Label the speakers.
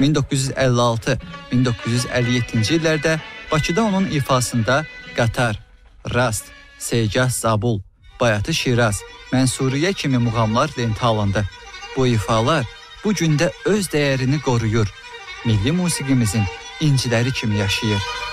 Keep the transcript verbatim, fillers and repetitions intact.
Speaker 1: min doqquz yüz əlli altı - min doqquz yüz əlli yeddinci illərdə Bakıda onun ifasında Qatar, Rast, Segah Zabul, Bayatı Şiraz, Mənsuriyə kimi muğamlar lentə alındı. Bu ifalar bu gündə öz dəyərini qoruyur, milli musiqimizin inciləri kimi yaşayır.